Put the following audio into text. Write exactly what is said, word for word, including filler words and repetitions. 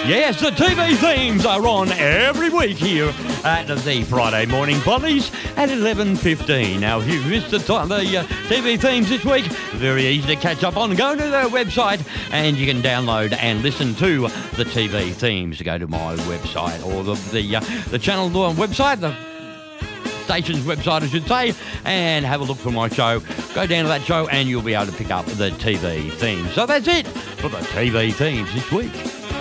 Yes, the T V themes are on every week here at the Friday Morning Pollies at eleven fifteen. Now, if you've missed the, time, the uh, T V themes this week, very easy to catch up on. Go to their website and you can download and listen to the T V themes. Go to my website or the the, uh, the channel website, the station's website, I should say, and have a look for my show. Go down to that show and you'll be able to pick up the T V themes. So that's it for the T V themes this week.